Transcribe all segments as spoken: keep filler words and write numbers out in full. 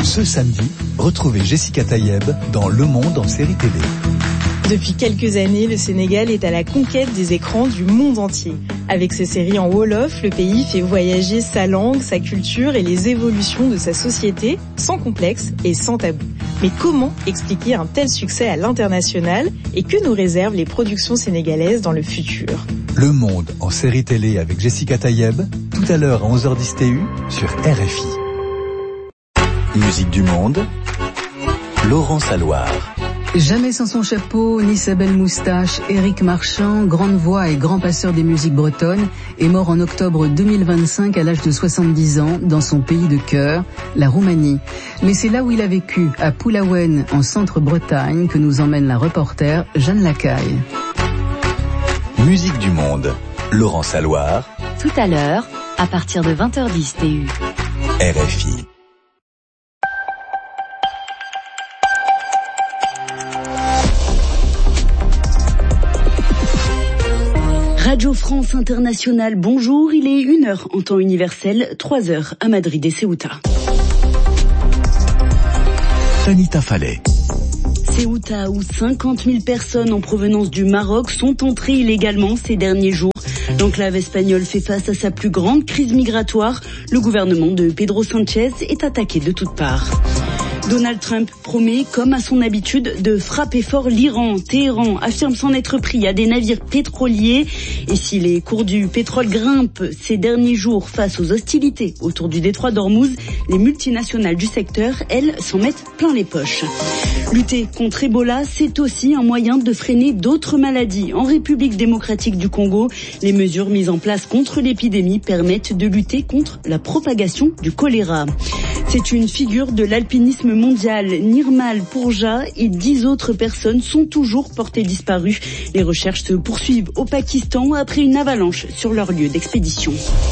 Ce samedi, retrouvez Jessica Tayeb dans Le Monde en série télé. Depuis quelques années, le Sénégal est à la conquête des écrans du monde entier. Avec ses séries en Wolof, le pays fait voyager sa langue, sa culture et les évolutions de sa société sans complexe et sans tabou. Mais comment expliquer un tel succès à l'international et que nous réservent les productions sénégalaises dans le futur ? Le Monde en série télé avec Jessica Tayeb, tout à l'heure à onze heures dix T U sur R F I. Musique du monde, Laurent Saloir. Jamais sans son chapeau, ni sa belle moustache, Éric Marchand, grande voix et grand passeur des musiques bretonnes, est mort en octobre deux mille vingt-cinq à l'âge de soixante-dix ans dans son pays de cœur, la Roumanie. Mais c'est là où il a vécu, à Poulaouen, en centre-Bretagne, que nous emmène la reporter Jeanne Lacaille. Musique du monde, Laurent Saloir. Tout à l'heure, à partir de vingt heures dix T U. R F I. Radio France Internationale, bonjour, il est une heure en temps universel, trois heures à Madrid et Ceuta. Anita Fallet. Ceuta, où cinquante mille personnes en provenance du Maroc sont entrées illégalement ces derniers jours. L'enclave espagnole fait face à sa plus grande crise migratoire. Le gouvernement de Pedro Sánchez est attaqué de toutes parts. Donald Trump promet, comme à son habitude, de frapper fort l'Iran. Téhéran affirme s'en être pris à des navires pétroliers. Et si les cours du pétrole grimpent ces derniers jours face aux hostilités autour du détroit d'Ormuz, les multinationales du secteur, elles, s'en mettent plein les poches. Lutter contre Ebola, c'est aussi un moyen de freiner d'autres maladies. En République démocratique du Congo, les mesures mises en place contre l'épidémie permettent de lutter contre la propagation du choléra. C'est une figure de l'alpinisme mondial. Nirmal Pourja et dix autres personnes sont toujours portées disparues. Les recherches se poursuivent au Pakistan après une avalanche sur leur lieu d'expédition.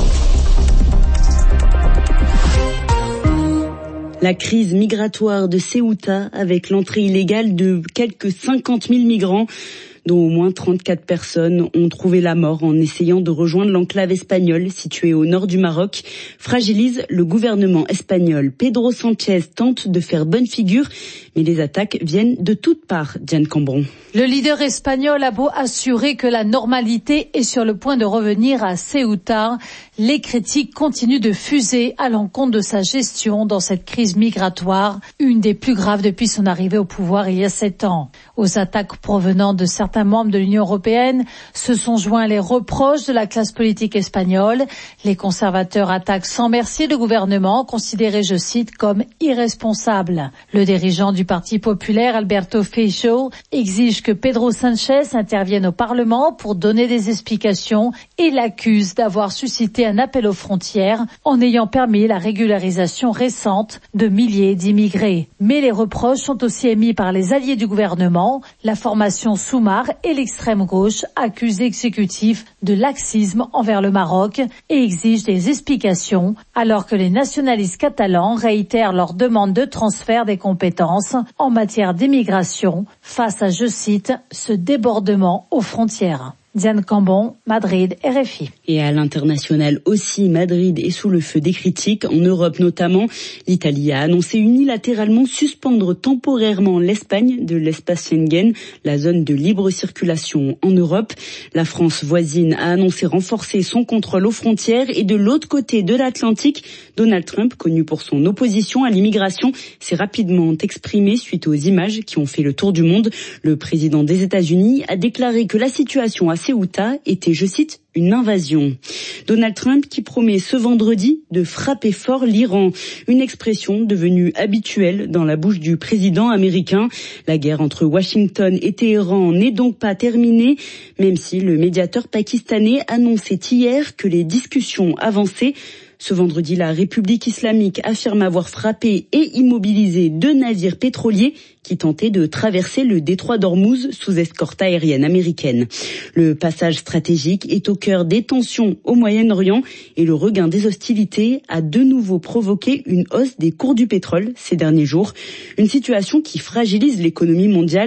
La crise migratoire de Ceuta avec l'entrée illégale de quelques cinquante mille migrants, dont au moins trente-quatre personnes ont trouvé la mort en essayant de rejoindre l'enclave espagnole située au nord du Maroc, fragilise le gouvernement espagnol. Pedro Sánchez tente de faire bonne figure, mais les attaques viennent de toutes parts. Diane Cambron. Le leader espagnol a beau assurer que la normalité est sur le point de revenir à Ceuta, les critiques continuent de fuser à l'encontre de sa gestion dans cette crise migratoire, une des plus graves depuis son arrivée au pouvoir il y a sept ans. Aux attaques provenant de certains membres de l'Union européenne se sont joints les reproches de la classe politique espagnole. Les conservateurs attaquent sans merci le gouvernement, considéré, je cite, comme irresponsable. Le dirigeant du Parti populaire, Alberto Feijóo, exige que Pedro Sánchez intervienne au Parlement pour donner des explications et l'accuse d'avoir suscité un appel aux frontières en ayant permis la régularisation récente de milliers d'immigrés. Mais les reproches sont aussi émis par les alliés du gouvernement. La formation Soumar et l'extrême gauche accusent l'exécutif de laxisme envers le Maroc et exigent des explications, alors que les nationalistes catalans réitèrent leur demande de transfert des compétences en matière d'immigration face à, je cite, ce débordement aux frontières. Diane Cambon, Madrid, R F I. Et à l'international aussi, Madrid est sous le feu des critiques. En Europe notamment, l'Italie a annoncé unilatéralement suspendre temporairement l'Espagne de l'espace Schengen, la zone de libre circulation en Europe. La France voisine a annoncé renforcer son contrôle aux frontières et de l'autre côté de l'Atlantique, Donald Trump, connu pour son opposition à l'immigration, s'est rapidement exprimé suite aux images qui ont fait le tour du monde. Le président des États-Unis a déclaré que la situation à Ceuta était, je cite, une invasion. Donald Trump qui promet ce vendredi de frapper fort l'Iran, une expression devenue habituelle dans la bouche du président américain. La guerre entre Washington et Téhéran n'est donc pas terminée, même si le médiateur pakistanais annonçait hier que les discussions avançaient. Ce vendredi, la République islamique affirme avoir frappé et immobilisé deux navires pétroliers qui tentaient de traverser le détroit d'Ormuz sous escorte aérienne américaine. Le passage stratégique est au cœur des tensions au Moyen-Orient et le regain des hostilités a de nouveau provoqué une hausse des cours du pétrole ces derniers jours. Une situation qui fragilise l'économie mondiale,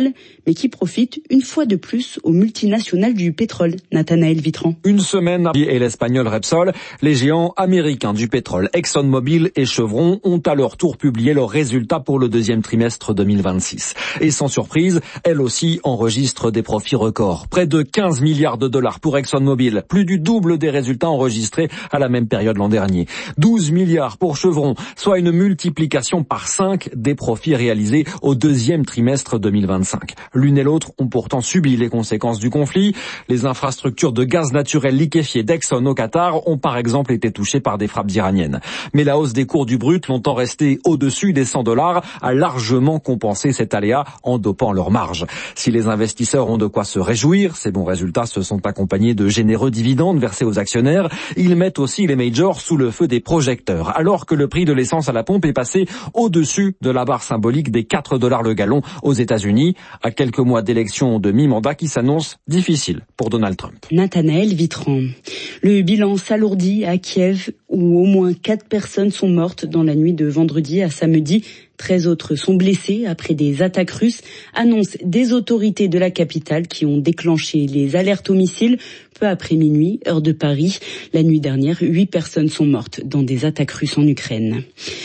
mais qui profite une fois de plus aux multinationales du pétrole. Nathanaël Vitran. Une semaine et l'espagnol Repsol, les géants américains du pétrole ExxonMobil et Chevron ont à leur tour publié leurs résultats pour le deuxième trimestre deux mille vingt-six. Et sans surprise, elles aussi enregistrent des profits records. Près de quinze milliards de dollars pour ExxonMobil, plus du double des résultats enregistrés à la même période l'an dernier. douze milliards pour Chevron, soit une multiplication par cinq des profits réalisés au deuxième trimestre deux mille vingt-cinq. L'une et l'autre ont pourtant subi les conséquences du conflit. Les infrastructures de gaz naturel liquéfié d'Exxon au Qatar ont par exemple été touchées par des frappes iraniennes. Mais la hausse des cours du brut, longtemps restée au-dessus des cent dollars, a largement compensé cet aléa en dopant leurs marges. Si les investisseurs ont de quoi se réjouir, ces bons résultats se sont accompagnés de généreux dividendes versés aux actionnaires. Ils mettent aussi les majors sous le feu des projecteurs, alors que le prix de l'essence à la pompe est passé au-dessus de la barre symbolique des quatre dollars le gallon aux États-Unis, à quelques mois d'élections de mi-mandat qui s'annoncent difficiles pour Donald Trump. Nathanaël Vitran. Le bilan s'alourdit à Kiev, où au moins quatre personnes sont mortes dans la nuit de vendredi à samedi. treize autres sont blessés après des attaques russes, annoncent des autorités de la capitale qui ont déclenché les alertes aux missiles peu après minuit, heure de Paris. La nuit dernière, huit personnes sont mortes dans des attaques russes en Ukraine.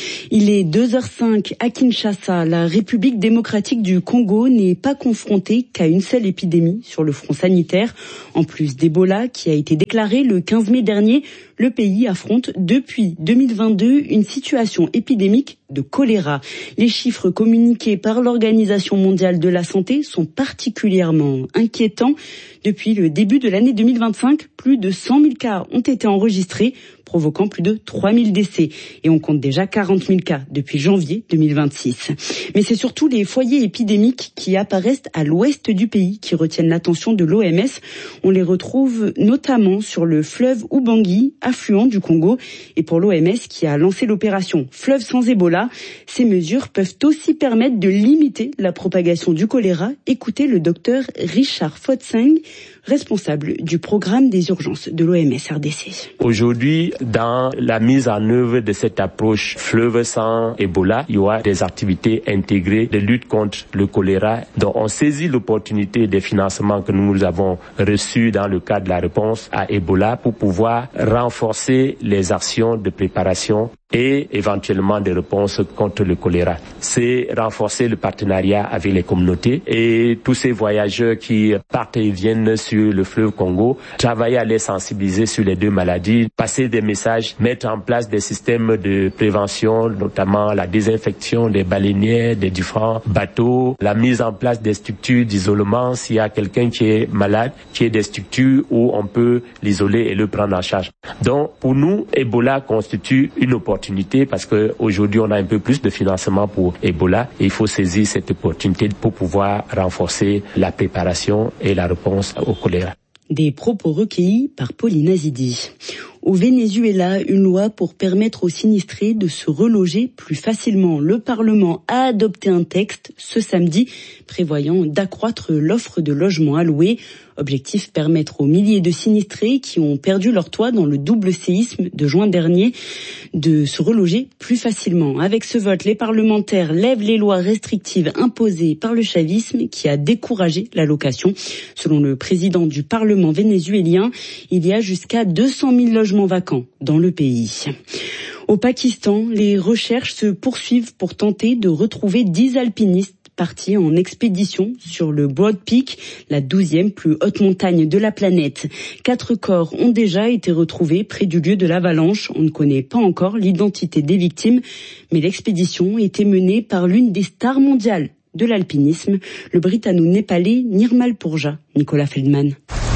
Il est deux heures cinq à Kinshasa. La République démocratique du Congo n'est pas confrontée qu'à une seule épidémie sur le front sanitaire. En plus d'Ebola, qui a été déclaré le quinze mai dernier, le pays affronte depuis deux mille vingt-deux une situation épidémique de choléra. Les chiffres communiqués par l'Organisation mondiale de la santé sont particulièrement inquiétants. Depuis le début de l'année deux mille vingt-cinq, plus de cent mille cas ont été enregistrés, provoquant plus de trois mille décès. Et on compte déjà quarante mille cas depuis janvier deux mille vingt-six. Mais c'est surtout les foyers épidémiques qui apparaissent à l'ouest du pays qui retiennent l'attention de l'O M S. On les retrouve notamment sur le fleuve Ubangi, affluent du Congo. Et pour l'O M S qui a lancé l'opération Fleuve sans Ebola, ces mesures peuvent aussi permettre de limiter la propagation du choléra. Écoutez le docteur Richard Fotseng, responsable du programme des urgences de l'O M S R D C. Aujourd'hui, dans la mise en œuvre de cette approche fleuve sans Ebola, il y aura des activités intégrées de lutte contre le choléra. Donc on saisit l'opportunité des financements que nous avons reçus dans le cadre de la réponse à Ebola pour pouvoir renforcer les actions de préparation et éventuellement des réponses contre le choléra. C'est renforcer le partenariat avec les communautés et tous ces voyageurs qui partent et viennent sur le fleuve Congo, travailler à les sensibiliser sur les deux maladies, passer des messages, mettre en place des systèmes de prévention, notamment la désinfection des baleinières, des différents bateaux, la mise en place des structures d'isolement s'il y a quelqu'un qui est malade, qui est des structures où on peut l'isoler et le prendre en charge. Donc pour nous, Ebola constitue une opportunité parce qu'aujourd'hui on a un peu plus de financement pour Ebola et il faut saisir cette opportunité pour pouvoir renforcer la préparation et la réponse au choléra. Des propos recueillis par Pauline Azidi. Au Venezuela, une loi pour permettre aux sinistrés de se reloger plus facilement. Le Parlement a adopté un texte ce samedi prévoyant d'accroître l'offre de logements alloués. Objectif, permettre aux milliers de sinistrés qui ont perdu leur toit dans le double séisme de juin dernier de se reloger plus facilement. Avec ce vote, les parlementaires lèvent les lois restrictives imposées par le chavisme qui a découragé la location. Selon le président du Parlement vénézuélien, il y a jusqu'à deux cent mille logements vacants dans le pays. Au Pakistan, les recherches se poursuivent pour tenter de retrouver dix alpinistes partis en expédition sur le Broad Peak, la douzième plus haute montagne de la planète. Quatre corps ont déjà été retrouvés près du lieu de l'avalanche. On ne connaît pas encore l'identité des victimes, mais l'expédition était menée par l'une des stars mondiales de l'alpinisme, le britanno-népalais Nirmal Purja. Nicolas Feldman.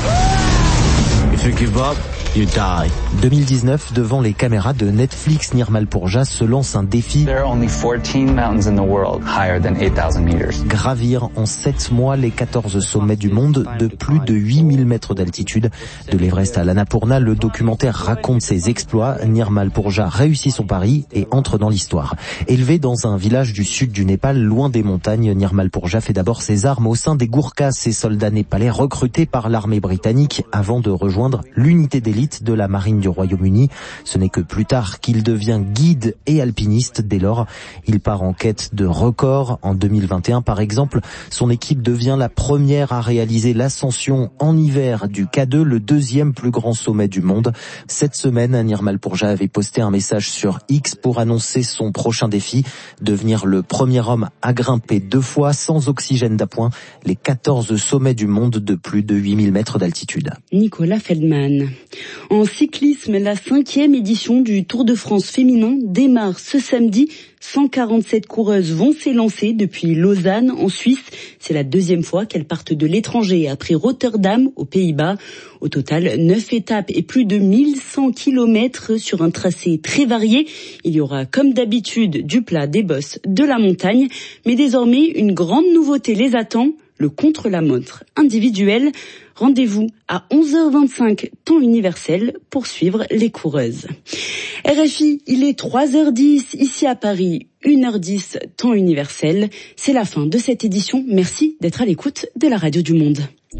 If you give up, you die. deux mille dix-neuf, devant les caméras de Netflix, Nirmal Purja se lance un défi. There are only fourteen mountains in the world higher than eight thousand meters. Gravir en sept mois les quatorze sommets du monde de plus de huit mille mètres d'altitude. De l'Everest à l'Annapurna, le documentaire raconte ses exploits. Nirmal Purja réussit son pari et entre dans l'histoire. Élevé dans un village du sud du Népal, loin des montagnes, Nirmal Purja fait d'abord ses armes au sein des Gourkhas, ces soldats népalais recrutés par l'armée britannique avant de rejoindre l'unité d'élite élite de la marine du Royaume-Uni. Ce n'est que plus tard qu'il devient guide et alpiniste. Dès lors, il part en quête de records. En deux mille vingt et un, par exemple, son équipe devient la première à réaliser l'ascension en hiver du K deux, le deuxième plus grand sommet du monde. Cette semaine, Nirmal Pourja avait posté un message sur X pour annoncer son prochain défi, devenir le premier homme à grimper deux fois sans oxygène d'appoint les quatorze sommets du monde de plus de huit mille mètres d'altitude. Nicolas Feldman. En cyclisme, la cinquième édition du Tour de France féminin démarre ce samedi. cent quarante-sept coureuses vont s'élancer depuis Lausanne en Suisse. C'est la deuxième fois qu'elles partent de l'étranger après Rotterdam aux Pays-Bas. Au total, neuf étapes et plus de mille cent kilomètres sur un tracé très varié. Il y aura comme d'habitude du plat, des bosses, de la montagne. Mais désormais, une grande nouveauté les attend, le contre-la-montre individuel. Rendez-vous à onze heures vingt-cinq, temps universel, pour suivre les coureuses. R F I, il est trois heures dix, ici à Paris, une heure dix, temps universel. C'est la fin de cette édition. Merci d'être à l'écoute de la Radio du Monde.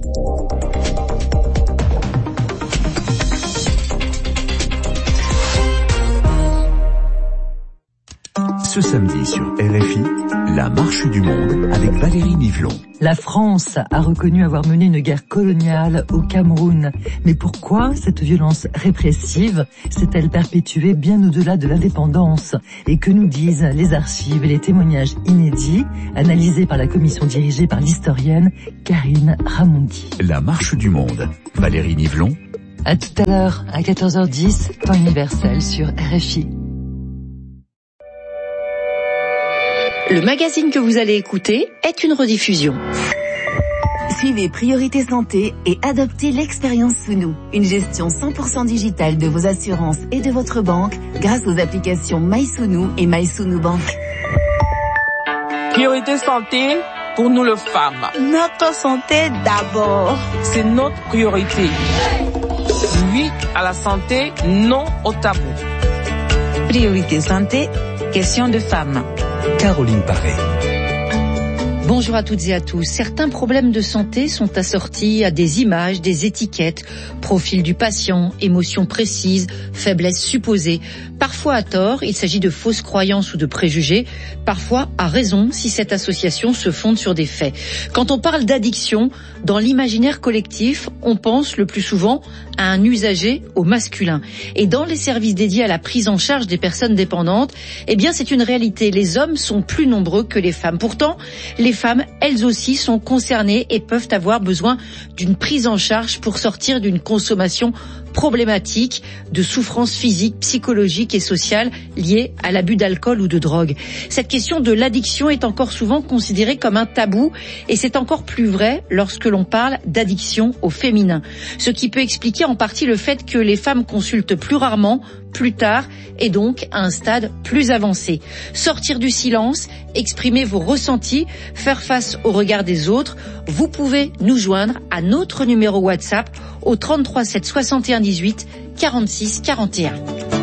Ce samedi sur R F I, la marche du monde avec Valérie Nivelon. La France a reconnu avoir mené une guerre coloniale au Cameroun. Mais pourquoi cette violence répressive s'est-elle perpétuée bien au-delà de l'indépendance? Et que nous disent les archives et les témoignages inédits analysés par la commission dirigée par l'historienne Karine Ramondi? La marche du monde, Valérie Nivelon. À tout à l'heure, à quatorze heures dix, temps universel sur R F I. Le magazine que vous allez écouter est une rediffusion. Suivez Priorité Santé et adoptez l'expérience Sounou, une gestion cent pour cent digitale de vos assurances et de votre banque grâce aux applications MySounou et MySounou Bank. Priorité Santé pour nous les femmes. Notre santé d'abord. C'est notre priorité. Oui à la santé, non au tabou. Priorité Santé, question de femmes. Caroline Paré. Bonjour à toutes et à tous. Certains problèmes de santé sont assortis à des images, des étiquettes, profil du patient, émotions précises, faiblesses supposées. Parfois à tort, il s'agit de fausses croyances ou de préjugés. Parfois à raison, si cette association se fonde sur des faits. Quand on parle d'addiction, dans l'imaginaire collectif, on pense le plus souvent à un usager au masculin. Et dans les services dédiés à la prise en charge des personnes dépendantes, eh bien c'est une réalité. Les hommes sont plus nombreux que les femmes. Pourtant, les femmes, elles aussi, sont concernées et peuvent avoir besoin d'une prise en charge pour sortir d'une consommation problématique de souffrances physiques, psychologiques et sociales liées à l'abus d'alcool ou de drogue. Cette question de l'addiction est encore souvent considérée comme un tabou et c'est encore plus vrai lorsque l'on parle d'addiction au féminin. Ce qui peut expliquer en partie le fait que les femmes consultent plus rarement, plus tard et donc à un stade plus avancé. Sortir du silence, exprimer vos ressentis, faire face au regard des autres, vous pouvez nous joindre à notre numéro WhatsApp au trente-trois sept soixante et un dix-huit quarante-six quarante et un.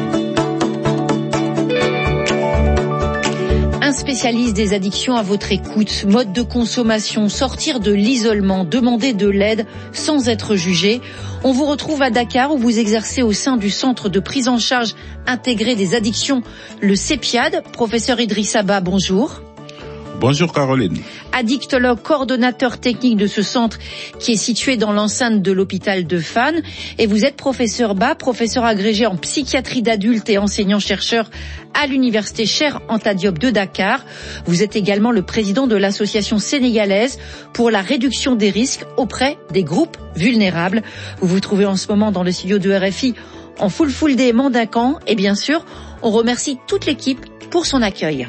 Un spécialiste des addictions à votre écoute, mode de consommation, sortir de l'isolement, demander de l'aide sans être jugé. On vous retrouve à Dakar où vous exercez au sein du centre de prise en charge intégré des addictions, le CEPIAD. Professeur Idrissa Ba, bonjour. Bonjour Caroline. Addictologue, coordonnateur technique de ce centre qui est situé dans l'enceinte de l'hôpital de Fannes. Et vous êtes professeur Ba, professeur agrégé en psychiatrie d'adultes et enseignant-chercheur à l'université Cheikh Anta Diop de Dakar. Vous êtes également le président de l'association sénégalaise pour la réduction des risques auprès des groupes vulnérables. Vous vous trouvez en ce moment dans le studio de R F I en full full day Mandacan. Et bien sûr, on remercie toute l'équipe pour son accueil.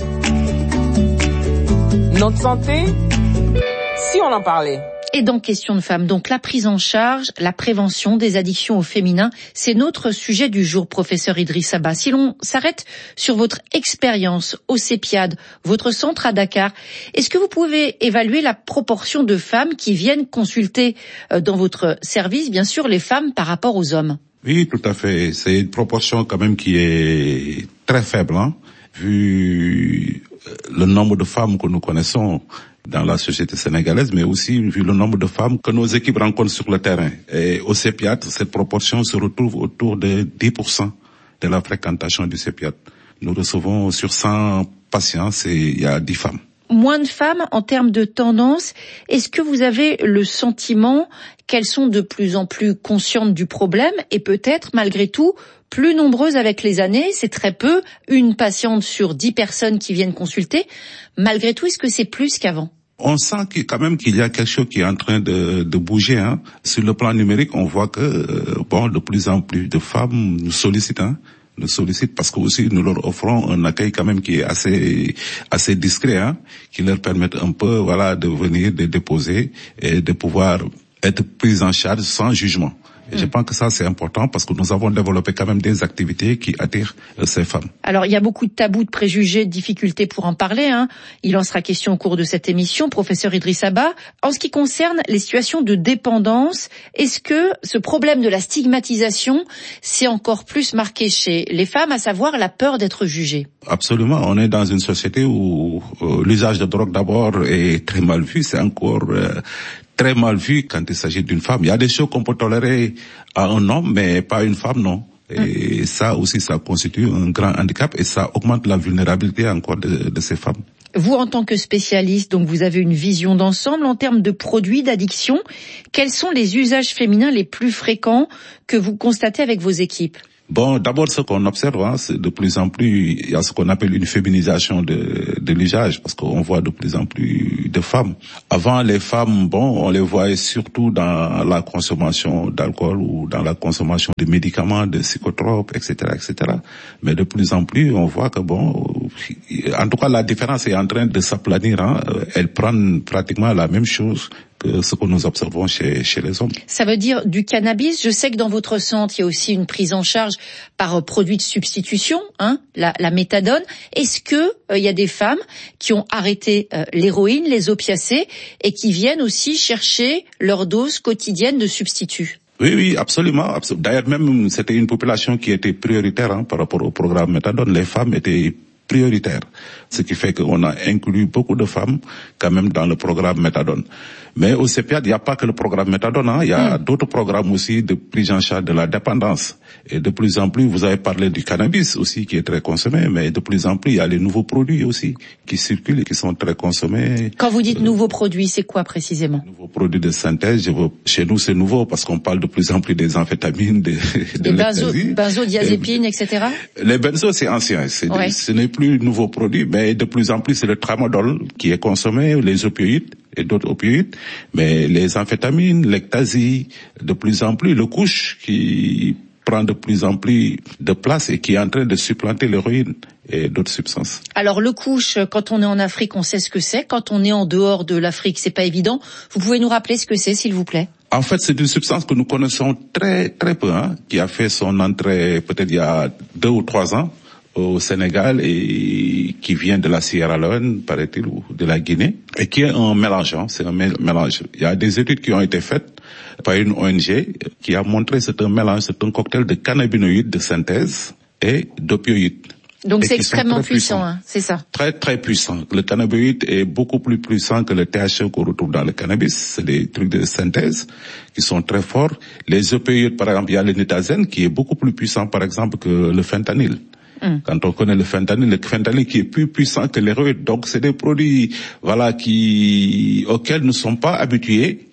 Notre santé, si on en parlait. Et dans Question de femmes, donc la prise en charge, la prévention des addictions au féminin, c'est notre sujet du jour, professeur Idrissa Ba. Si l'on s'arrête sur votre expérience au CEPIAD, votre centre à Dakar, est-ce que vous pouvez évaluer la proportion de femmes qui viennent consulter dans votre service, bien sûr, les femmes par rapport aux hommes? Oui, tout à fait. C'est une proportion quand même qui est très faible, hein, vu le nombre de femmes que nous connaissons dans la société sénégalaise, mais aussi vu le nombre de femmes que nos équipes rencontrent sur le terrain. Et au CEPIAT, cette proportion se retrouve autour de dix pour cent de la fréquentation du CEPIAT. Nous recevons sur cent patients, et il y a dix femmes. Moins de femmes en termes de tendance. Est-ce que vous avez le sentiment qu'elles sont de plus en plus conscientes du problème et peut-être, malgré tout, plus nombreuses avec les années? C'est très peu, une patiente sur dix personnes qui viennent consulter. Malgré tout, est-ce que c'est plus qu'avant? On sent qu'il, quand même qu'il y a quelque chose qui est en train de, de bouger. Hein. Sur le plan numérique, on voit que euh, bon, de plus en plus de femmes nous sollicitent. Hein. nous sollicitent parce que aussi nous leur offrons un accueil quand même qui est assez assez discret, hein, qui leur permet un peu voilà de venir, de déposer et de pouvoir être pris en charge sans jugement. Et je pense que ça, c'est important parce que nous avons développé quand même des activités qui attirent euh, ces femmes. Alors, il y a beaucoup de tabous, de préjugés, de difficultés pour en parler. Hein. Il en sera question au cours de cette émission. Professeur Idrissa Ba, en ce qui concerne les situations de dépendance, est-ce que ce problème de la stigmatisation s'est encore plus marqué chez les femmes, à savoir la peur d'être jugées? Absolument. On est dans une société où euh, l'usage de drogue d'abord est très mal vu. C'est encore... Euh, très mal vu quand il s'agit d'une femme. Il y a des choses qu'on peut tolérer à un homme, mais pas une femme, non. Et mmh. ça aussi, ça constitue un grand handicap et ça augmente la vulnérabilité encore de, de ces femmes. Vous, en tant que spécialiste, donc vous avez une vision d'ensemble en termes de produits, d'addiction. Quels sont les usages féminins les plus fréquents que vous constatez avec vos équipes? Bon, d'abord, ce qu'on observe, hein, c'est de plus en plus, il y a ce qu'on appelle une féminisation de, de l'usage, parce qu'on voit de plus en plus de femmes. Avant, les femmes, bon, on les voyait surtout dans la consommation d'alcool ou dans la consommation de médicaments, de psychotropes, et cetera, et cetera. Mais de plus en plus, on voit que bon, en tout cas, la différence est en train de s'aplanir, hein. Elles prennent pratiquement la même chose que ce que nous observons chez, chez les hommes. Ça veut dire du cannabis. Je sais que dans votre centre, il y a aussi une prise en charge par produit de substitution, hein, la, la méthadone. Est-ce que euh, il y a des femmes qui ont arrêté euh, l'héroïne, les opiacés, et qui viennent aussi chercher leur dose quotidienne de substitut? Oui, oui, absolument. absolument. D'ailleurs, même, c'était une population qui était prioritaire, hein, par rapport au programme méthadone. Les femmes étaient prioritaires. Ce qui fait qu'on a inclus beaucoup de femmes quand même dans le programme méthadone. Mais au CEPIAT, il n'y a pas que le programme méthadone, hein. Il y a mmh. d'autres programmes aussi de prise en charge de la dépendance. Et de plus en plus, vous avez parlé du cannabis aussi qui est très consommé, mais de plus en plus, il y a les nouveaux produits aussi qui circulent et qui sont très consommés. Quand vous dites euh, nouveaux produits, c'est quoi précisément? Nouveaux produits de synthèse. Je veux, chez nous, c'est nouveau parce qu'on parle de plus en plus des amphétamines, de, de benzo, benzodiazépines, et cetera. Les benzos, c'est ancien. C'est ouais. des, ce n'est plus de nouveaux produits, mais de plus en plus, c'est le tramadol qui est consommé, les opioïdes et d'autres opioïdes, mais les amphétamines, l'ecstasy, de plus en plus, le couche qui prend de plus en plus de place et qui est en train de supplanter l'héroïne et d'autres substances. Alors le couche, quand on est en Afrique, on sait ce que c'est. Quand on est en dehors de l'Afrique, c'est pas évident. Vous pouvez nous rappeler ce que c'est, s'il vous plaît? En fait, c'est une substance que nous connaissons très très peu, hein, qui a fait son entrée peut-être il y a deux ou trois ans au Sénégal et qui vient de la Sierra Leone, paraît-il, ou de la Guinée, et qui est un mélange, hein, c'est un mélange. Il y a des études qui ont été faites par une O N G qui a montré que c'est un mélange, c'est un cocktail de cannabinoïdes de synthèse et d'opioïdes. Donc c'est extrêmement puissant, hein, c'est ça. Très très puissant. Le cannabinoïde est beaucoup plus puissant que le T H C qu'on retrouve dans le cannabis. C'est des trucs de synthèse qui sont très forts. Les opioïdes, par exemple, il y a le nitazène qui est beaucoup plus puissant, par exemple, que le fentanyl. Quand on connaît le fentanyl, le fentanyl qui est plus puissant que l'héroïne. Donc c'est des produits, voilà, qui, auxquels nous ne sommes pas habitués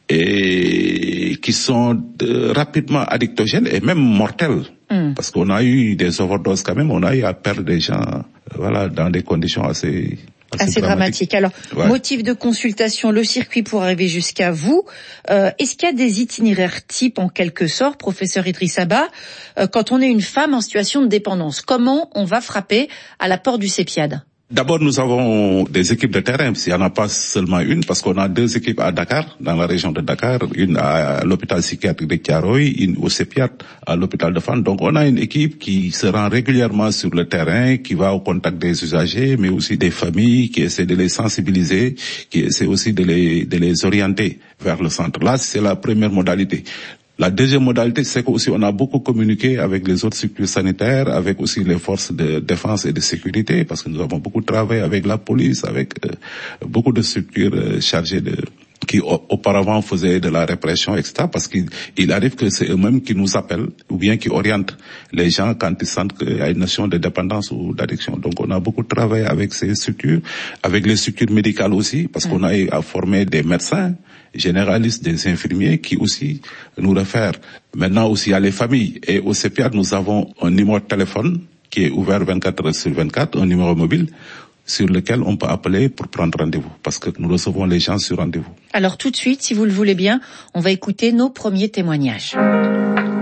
et qui sont de, rapidement addictogènes et même mortels. Mm. Parce qu'on a eu des overdoses quand même, on a eu à perdre des gens, voilà, dans des conditions assez... Assez, assez dramatique. Alors, ouais. Motif de consultation, le circuit pour arriver jusqu'à vous. Euh, est-ce qu'il y a des itinéraires types en quelque sorte, professeur Idrissa Ba, euh, quand on est une femme en situation de dépendance? Comment on va frapper à la porte du CEPIAD? D'abord, nous avons des équipes de terrain. Il n'y en a pas seulement une, parce qu'on a deux équipes à Dakar, dans la région de Dakar, une à l'hôpital psychiatrique de Thiaroye, une au CEPIAT, à l'hôpital de Fann. Donc, on a une équipe qui se rend régulièrement sur le terrain, qui va au contact des usagers, mais aussi des familles, qui essaie de les sensibiliser, qui essaie aussi de les, de les orienter vers le centre. Là, c'est la première modalité. La deuxième modalité, c'est qu'aussi on a beaucoup communiqué avec les autres structures sanitaires, avec aussi les forces de défense et de sécurité, parce que nous avons beaucoup travaillé avec la police, avec euh, beaucoup de structures euh, chargées de qui auparavant faisaient de la répression, et cetera, parce qu'il il arrive que c'est eux-mêmes qui nous appellent, ou bien qui orientent les gens quand ils sentent qu'il y a une notion de dépendance ou d'addiction. Donc on a beaucoup travaillé avec ces structures, avec les structures médicales aussi, parce mmh. qu'on a eu à former des médecins, généralistes, des infirmiers qui aussi nous réfèrent. Maintenant aussi à les familles. Et au C P A D, nous avons un numéro de téléphone qui est ouvert vingt-quatre heures sur vingt-quatre, un numéro mobile, sur lequel on peut appeler pour prendre rendez-vous, parce que nous recevons les gens sur rendez-vous. Alors tout de suite, si vous le voulez bien, on va écouter nos premiers témoignages.